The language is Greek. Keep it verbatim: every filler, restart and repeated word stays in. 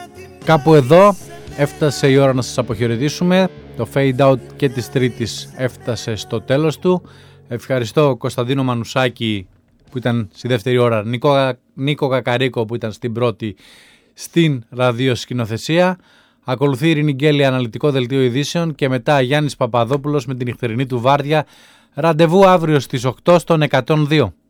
Κάπου εδώ έφτασε η ώρα να σας αποχαιρετήσουμε. Το fade out και της Τρίτης έφτασε στο τέλος του. Ευχαριστώ Κωνσταντίνο Μανουσάκη που ήταν στη δεύτερη ώρα, Νίκο, Νίκο Κακαρίκο που ήταν στην πρώτη στην ραδιοσκηνοθεσία. Ακολουθεί η Ειρήνη Γκέλη, αναλυτικό δελτίο ειδήσεων, και μετά Γιάννης Παπαδόπουλος με την νυχτερινή του βάρδια. Ραντεβού αύριο στις οκτώ στον εκατόν δύο.